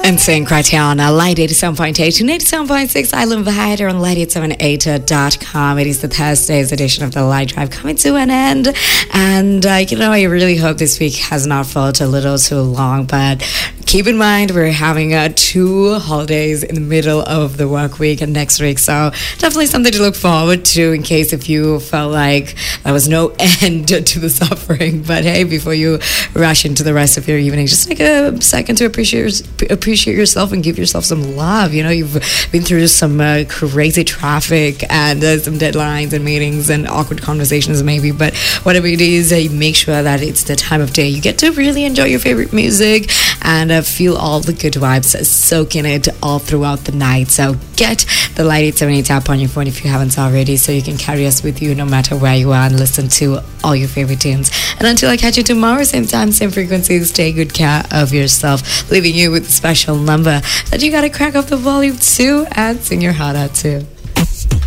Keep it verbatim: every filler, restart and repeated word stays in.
And Sync right here on uh, Light eighty-seven point eight and eighty-seven point six Island Vider on light eight seven eight dot com. It is the Thursday's edition of the Light Drive coming to an end. And, uh, you know, I really hope this week has not felt a little too long, but keep in mind we're having uh, two holidays in the middle of the work week and next week. So definitely something to look forward to in case if you felt like there was no end to the suffering. But hey, before you rush into the rest of your evening, just take a second to appreciate appreciate yourself and give yourself some love. You know, you've been through some uh, crazy traffic and uh, some deadlines and meetings and awkward conversations maybe, but whatever it is, uh, make sure that it's the time of day you get to really enjoy your favorite music and uh, feel all the good vibes, uh, soak in it all throughout the night. So get the Light eight seven eight app on your phone if you haven't already, so you can carry us with you no matter where you are and listen to all your favorite tunes. And until I catch you tomorrow, same time, same frequencies, take good care of yourself, leaving you with a special number that you gotta crack up the volume to and sing your heart out to.